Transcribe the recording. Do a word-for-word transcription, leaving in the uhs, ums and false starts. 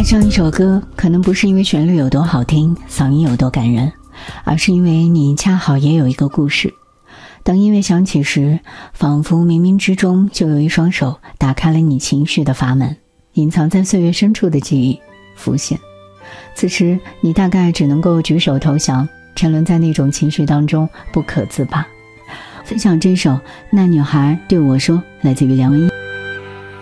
上一首歌可能不是因为旋律有多好听，嗓音有多感人，而是因为你恰好也有一个故事。当音乐响起时，仿佛冥冥之中就有一双手打开了你情绪的阀门，隐藏在岁月深处的记忆浮现。此时你大概只能够举手投降，沉沦在那种情绪当中不可自拔。分享这首《那女孩对我说》，来自于梁文音。